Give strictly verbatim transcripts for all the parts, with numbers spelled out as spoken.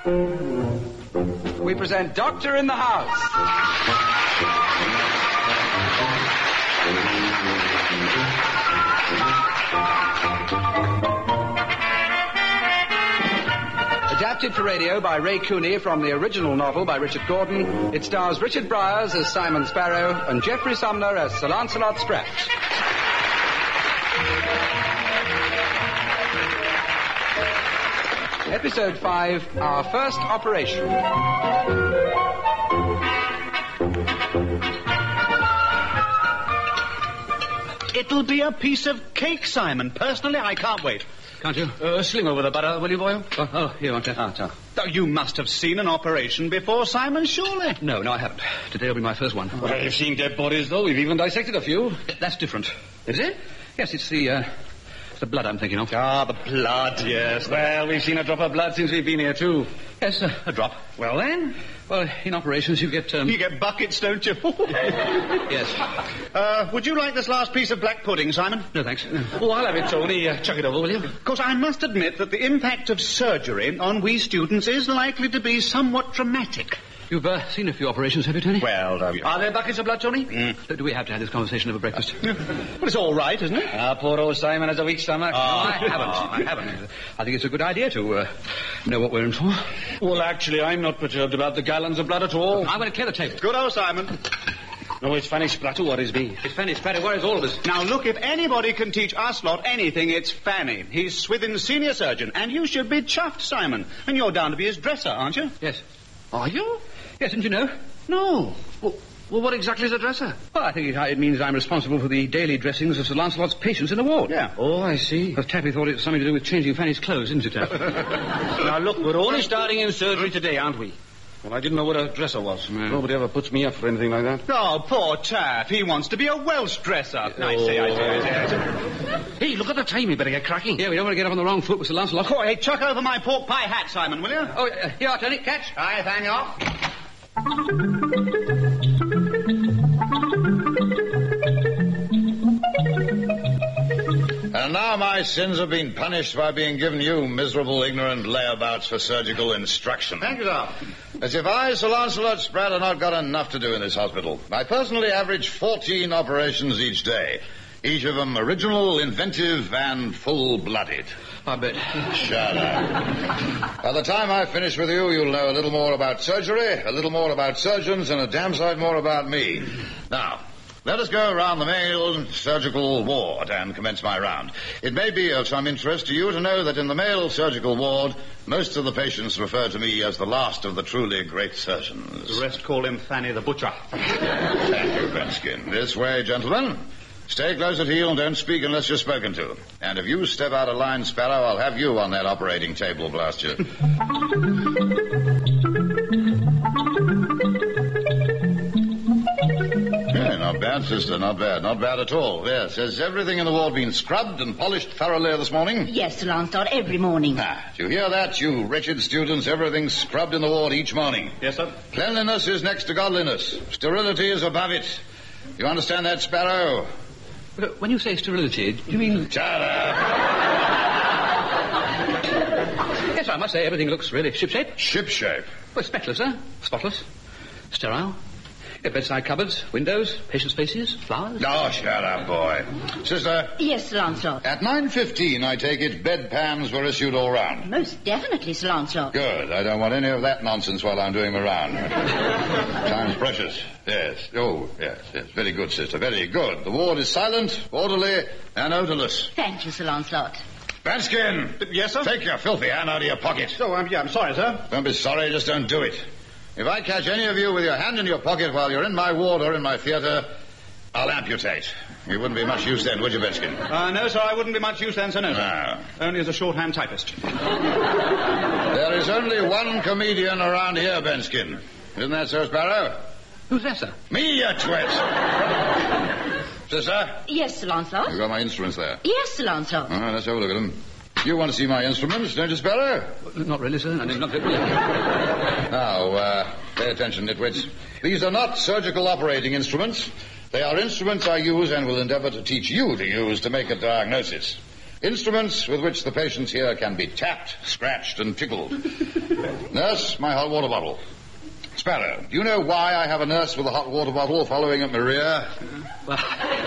We present Doctor in the House. Adapted for radio by Ray Cooney from the original novel by Richard Gordon, it stars Richard Briers as Simon Sparrow and Geoffrey Sumner as Sir Lancelot Spratt. Episode five, Our First Operation. It'll be a piece of cake, Simon. Personally, I can't wait. Can't you? Uh, sling over the butter, will you, boy? Oh, oh here, want to... Ah, oh, oh, you must have seen an operation before, Simon, surely. No, no, I haven't. Today will be my first one. Well, you've seen dead bodies, though. We've even dissected a few. That's different. Is it? Yes, it's the, uh... It's the blood I'm thinking of. Ah, the blood, yes. Well, we've seen a drop of blood since we've been here, too. Yes, uh, a drop. Well, then? Well, in operations you get, um... You get buckets, don't you? Yes. Uh, would you like this last piece of black pudding, Simon? No, thanks. No. Oh, I'll have it, Tony. Uh, chuck it over, will you? Because I must admit that the impact of surgery on we students is likely to be somewhat dramatic. You've uh, seen a few operations, have you, Tony? Well, uh, are there buckets of blood, Tony? Mm. Do we have to have this conversation over breakfast? Well, it's all right, isn't it? Ah, poor old Simon has a weak stomach. Oh, I haven't. I haven't. I think it's a good idea to uh, know what we're in for. Well, actually, I'm not perturbed about the gallons of blood at all. I'm going to clear the table. Good old Simon. No, it's Fanny Spratt who worries me. It's Fanny Spratt who worries all of us. Now, look, if anybody can teach us lot anything, it's Fanny. He's Swithin's senior surgeon, and you should be chuffed, Simon. And you're down to be his dresser, aren't you? Yes. Are you? Yes, didn't you know? No. Well, well what exactly is a dresser? Well, I think it, it means I'm responsible for the daily dressings of Sir Lancelot's patients in the ward. Yeah. Oh, I see. Because Tappy thought it was something to do with changing Fanny's clothes, didn't it, Tapp? Now, look, we're only starting in surgery today, aren't we? Well, I didn't know what a dresser was. No. Nobody ever puts me up for anything like that. Oh, poor Taff. He wants to be a Welsh dresser. Oh. I see, I see, I see. Hey, look at the time. We better get cracking. Yeah, we don't want to get up on the wrong foot with Sir Lancelot. Oh, hey, chuck over my pork pie hat, Simon, will you? Oh, uh, here, Tony, catch. Aye, Daniel. And now my sins have been punished by being given you miserable, ignorant layabouts for surgical instruction. Thank you, sir. As if I, Sir Lancelot Spratt, have not got enough to do in this hospital. I personally average fourteen operations each day, each of them original, inventive, and full-blooded. I bet. Shut up. By the time I finish with you, you'll know a little more about surgery, a little more about surgeons, and a damn sight more about me. Now, let us go around the male surgical ward and commence my round. It may be of some interest to you to know that in the male surgical ward, most of the patients refer to me as the last of the truly great surgeons. The rest call him Fanny the Butcher. Thank you, Benskin. This way, gentlemen. Stay close at heel and don't speak unless you're spoken to. And if you step out of line, Sparrow, I'll have you on that operating table, blast you. Yeah, not bad, sister, not bad. Not bad at all. Yes, has everything in the ward been scrubbed and polished thoroughly this morning? Yes, Sir Lancelot, every morning. Ah, do you hear that, you wretched students? Everything's scrubbed in the ward each morning. Yes, sir. Cleanliness is next to godliness. Sterility is above it. You understand that, Sparrow? When you say sterility, do you mean... Shut up! Yes, I must say everything looks really shipshape. Shipshape? Well, speckless, sir. Spotless. Sterile. Yeah, bedside cupboards, windows, patient spaces, flowers. Oh, shut up, boy. Sister? Yes, Sir Lancelot. At nine fifteen, I take it, bedpans were issued all round. Most definitely, Sir Lancelot. Good. I don't want any of that nonsense while I'm doing my round. Time's precious. Yes. Oh, yes, yes. Very good, sister. Very good. The ward is silent, orderly, and odorless. Thank you, Sir Lancelot. Banskin! Yes, sir? Take your filthy hand out of your pocket. Oh, um, yeah, I'm sorry, sir. Don't be sorry, just don't do it. If I catch any of you with your hand in your pocket while you're in my ward or in my theatre, I'll amputate. You wouldn't be much use then, would you, Benskin? Uh, no, sir, I wouldn't be much use then, sir, no, sir. No. Only as a shorthand typist. There is only one comedian around here, Benskin. Isn't that so, Sparrow? Who's that, sir? Me, you twit! Sister? Yes, Sir Lancelot. You've got my instruments there. Yes, Sir Lancelot. All right, let's have a look at them. You want to see my instruments, don't you, Sparrow? Well, not really, sir. I mean, not really. Now, uh, pay attention, nitwits. These are not surgical operating instruments. They are instruments I use and will endeavor to teach you to use to make a diagnosis. Instruments with which the patients here can be tapped, scratched, and tickled. Nurse, my hot water bottle. Sparrow, do you know why I have a nurse with a hot water bottle following at my rear? Well,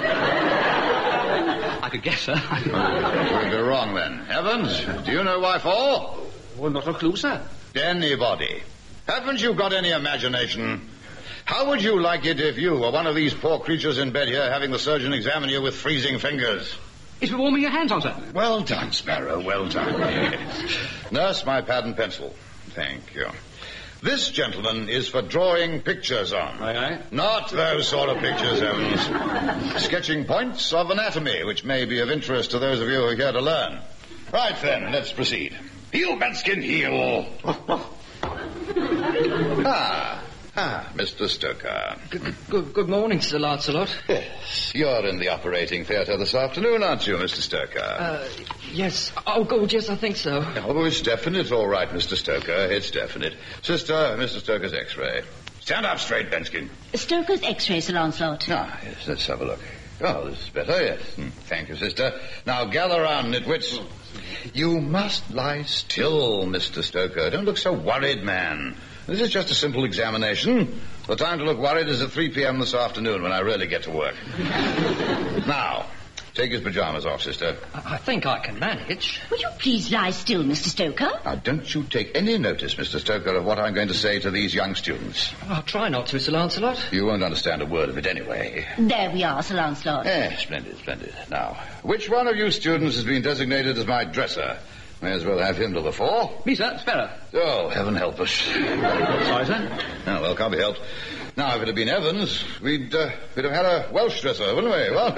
I could guess, sir. You'd be wrong, then. Evans, do you know why for? Well, not a clue, sir. Anybody. Haven't you got any imagination? How would you like it if you were one of these poor creatures in bed here having the surgeon examine you with freezing fingers? It's for warming your hands on, sir. Well done, Sparrow, well done. Nurse, my pad and pencil. Thank you. This, gentleman, is for drawing pictures on. Aye, aye. Not those sort of pictures, Evans. Sketching points of anatomy, which may be of interest to those of you who are here to learn. Right, then, let's proceed. Heel, Benskin, heel. ah, ah, Mister Stoker. Good, good, good morning, Sir Lancelot. Yes, you're in the operating theatre this afternoon, aren't you, Mister Stoker? Uh, yes. Oh, God, yes, I think so. Oh, it's definite, all right, Mister Stoker. It's definite. Sister, Mister Stoker's X-ray. Stand up straight, Benskin. Stoker's X-ray, Sir Lancelot. Ah, yes, let's have a look. Oh, this is better, yes. Hmm. Thank you, sister. Now, gather round, nitwits. You must lie still, Mister Stoker. Don't look so worried, man. This is just a simple examination. The time to look worried is at three p.m. this afternoon when I really get to work. Now, take his pajamas off, sister. I, I think I can manage. Will you please lie still, Mister Stoker? Now, don't you take any notice, Mister Stoker, of what I'm going to say to these young students. I'll try not to, Sir Lancelot. You won't understand a word of it anyway. There we are, Sir Lancelot. Eh, splendid, splendid. Now, which one of you students has been designated as my dresser? May as well have him to the fore. Me, sir, Sparrow. Oh, heaven help us. Sorry, sir. Oh, well, can't be helped. Now, if it had been Evans, we'd, uh, we'd have had a Welsh dresser, wouldn't we? Well,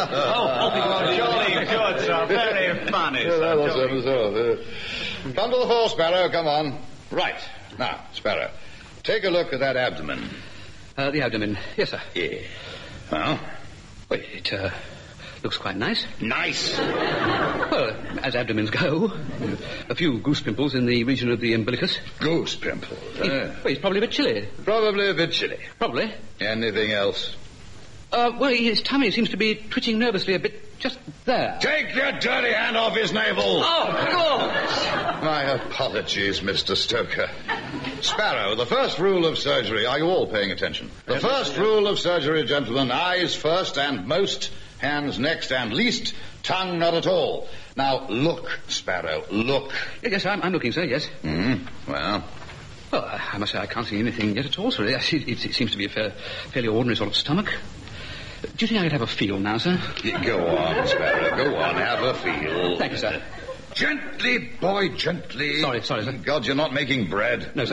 Oh, jolly good, sir. Very funny, yeah, sir. that was Jolly- Evans, uh, Come to the fore, Sparrow, come on. Right. Now, Sparrow, take a look at that abdomen. Uh, the abdomen. Yes, sir. Yeah. Well? Well, it, uh, looks quite nice. Nice. Well, as abdomens go. A few goose pimples in the region of the umbilicus. Goose pimples. He- eh? well, he's probably a bit chilly. Probably a bit chilly. Probably. Anything else? Uh, well, his tummy seems to be twitching nervously a bit just there. Take your dirty hand off his navel. Oh, God! My apologies, Mister Stoker. Sparrow, the first rule of surgery. Are you all paying attention? The first rule of surgery, gentlemen, eyes first and most, hands next and least, tongue not at all. Now, look, Sparrow, look. Yes, I'm, I'm looking, sir, yes. Hmm, well, Well, I, I must say I can't see anything yet at all, sir. Yes, it, it, it seems to be a fair, fairly ordinary sort of stomach. Do you think I could have a feel now, sir? go on, Sparrow, go on, have a feel. Thank you, sir. Gently, boy, gently. Sorry, sorry, sir. God, you're not making bread. No, sir.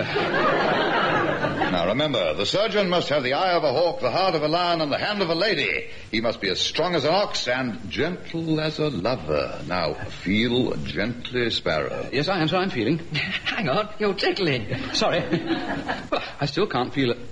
Now, remember, the surgeon must have the eye of a hawk, the heart of a lion, and the hand of a lady. He must be as strong as an ox and gentle as a lover. Now, feel gently, Sparrow. Yes, I am, sir. I'm feeling. Hang on, you're tickling. Sorry. Well, I still can't feel it.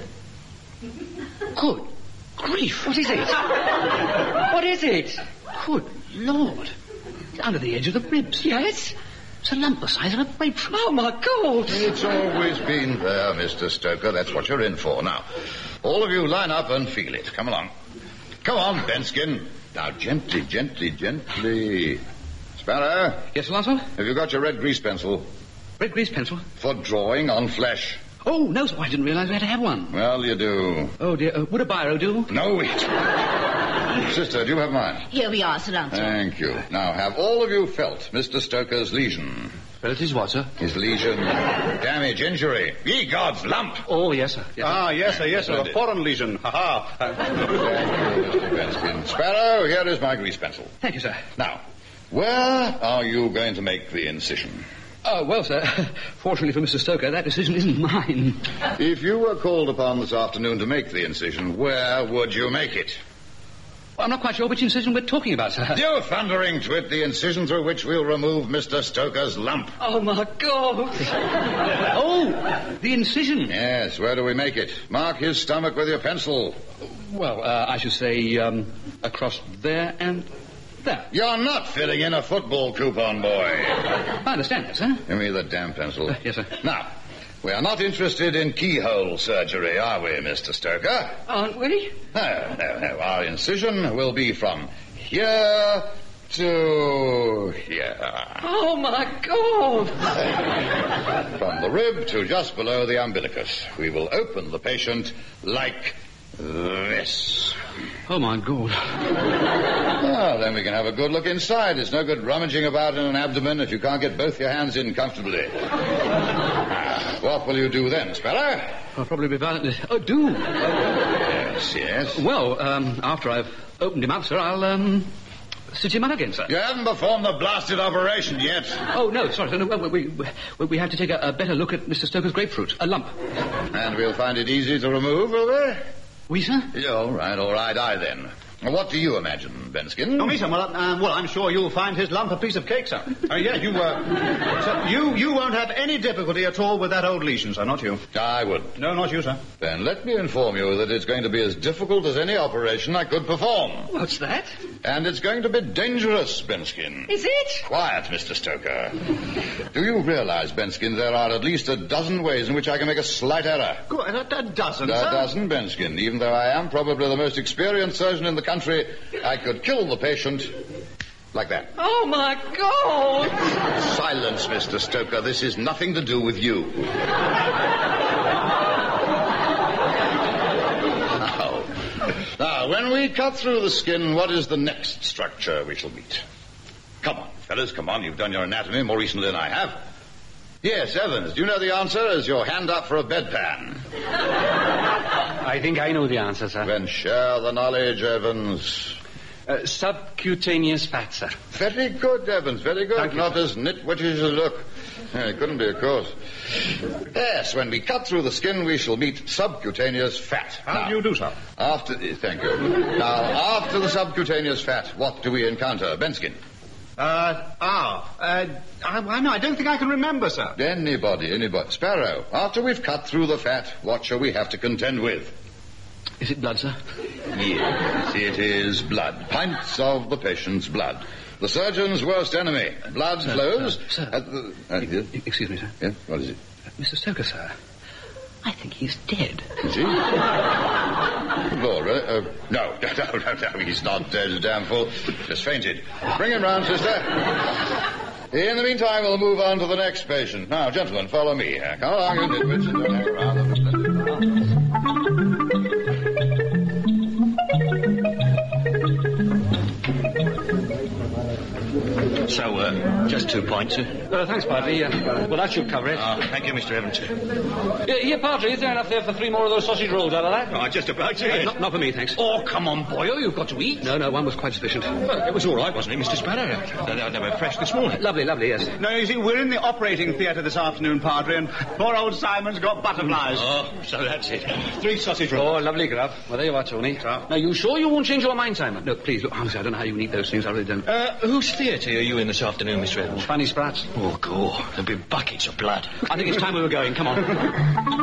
Good grief. What is it? What is it? Good Lord. It's under the edge of the ribs. Yes? It's a lump the size of a grapefruit. Oh, my God! It's always been there, Mister Stoker. That's what you're in for. Now, all of you line up and feel it. Come along. Come on, Benskin. Now, gently, gently, gently. Sparrow, Yes, Lancelot? have you got your red grease pencil Red grease pencil. for drawing on flesh? Oh, no, sir. I didn't realize we had to have one. Well, you do. Oh, dear. Uh, would a biro do? No, wait. Sister, do you have mine? Here we are, Sir Lancelot. Thank you. Now, have all of you felt Mister Stoker's lesion? Well, it is what, sir? His lesion, damage, injury. Ye gods, lump. Oh, yes, sir. Yes, sir. Ah, yes, sir, yes, sir. A Splendid. foreign lesion. Ha ha. Thank you, Mister Benskin. Sparrow, here is my grease pencil. Thank you, sir. Now, where are you going to make the incision? Oh, well, sir, fortunately for Mister Stoker, that decision isn't mine. If you were called upon this afternoon to make the incision, where would you make it? Well, I'm not quite sure which incision we're talking about, sir. You thundering twit, the incision through which we'll remove Mister Stoker's lump. Oh, my God! Oh, the incision. Yes, where do we make it? Mark his stomach with your pencil. Well, uh, I should say um, across there and there. You're not filling in a football coupon, boy. I understand that, sir. Give me the damn pencil. Uh, yes, sir. Now, we are not interested in keyhole surgery, are we, Mister Stoker? Aren't we? No, no, no. Our incision will be from here to here. Oh, my God. From the rib to just below the umbilicus. We will open the patient like this. Oh, my God. Ah, then we can have a good look inside. It's no good rummaging about in an abdomen if you can't get both your hands in comfortably. Ah, what will you do then, Sparrow? I'll probably be violently... Oh, do? Yes, yes. Well, um, after I've opened him up, sir, I'll, um... sit him up again, sir. You haven't performed the blasted operation yet. Oh, no, sorry, sir. No, we, we, we, we have to take a, a better look at Mister Stoker's grapefruit. A lump. And we'll find it easy to remove, will we? We, sir? Yeah, all right, all right, I then. What do you imagine, Benskin? Oh, me, sir. Well, uh, well, I'm sure you'll find his lump a piece of cake, sir. Oh, yeah, you, uh... sir, you, you won't have any difficulty at all with that old lesion, sir, not you. I wouldn't. No, not you, sir. Then let me inform you that it's going to be as difficult as any operation I could perform. What's that? And it's going to be dangerous, Benskin. Is it? Quiet, Mister Stoker. Do you realize, Benskin, there are at least a dozen ways in which I can make a slight error? Good, a, a dozen, A sir. dozen, Benskin. Even though I am probably the most experienced surgeon in the country, I could kill the patient like that. Oh, my God. Silence, Mister Stoker. This is nothing to do with you. Now, now, when we cut through the skin, what is the next structure we shall meet? Come on, fellas, come on. You've done your anatomy more recently than I have. Yes, Evans, do you know the answer? Is your hand up for a bedpan? I think I know the answer, sir. Then share the knowledge, Evans. Uh, subcutaneous fat, sir. Very good, Evans, very good. Thank you, Not sir. as nitwitty as you look. Yeah, it couldn't be, of course. Yes, when we cut through the skin, we shall meet subcutaneous fat. How Now, do you do, sir? After, eh, thank you. Now, after the subcutaneous fat, what do we encounter, Benskin? Uh, ah, uh, I, I, no, I don't think I can remember, sir. Anybody, anybody. Sparrow, after we've cut through the fat, what shall we have to contend with? Is it blood, sir? Yes, it is blood. Pints of the patient's blood. The surgeon's worst enemy. Blood Sir, flows... sir, sir. At the, uh, yes? E- Excuse me, sir. Yeah, what is it? Uh, Mister Stoker, sir. I think he's dead. Is he? Laura, uh, no, no, no, no, no, he's not dead, as damn fool. Just fainted. Bring him round, sister. In the meantime, we'll move on to the next patient. Now, gentlemen, follow me. Uh, come along, you nitwits, and don't hang around. So, uh, just two points, sir. Uh, thanks, Padre. Uh, well, that should cover it. Oh, thank you, Mister Evans, sir. Uh, here, Padre, is there enough there for three more of those sausage rolls out of that? Oh, just about Uh, it. not, not for me, thanks. Oh, come on, boyo, you've got to eat. No, no, one was quite sufficient. Well, it was all right, wasn't it, Mister Sparrow? They, they were fresh this morning. Lovely, lovely, yes. No, you see, we're in the operating theatre this afternoon, Padre, and poor old Simon's got butterflies. Oh, so that's it. Three sausage rolls. Oh, lovely grub. Well, there you are, Tony. Now, you sure you won't change your mind, Simon? No, please, look, honestly, I don't know how you eat those things. I really don't. Uh, whose theatre are you in this afternoon, Mister Evans? Fanny Spratt's. Oh, cool. There'll be buckets of blood. I think it's time we were going. Come on.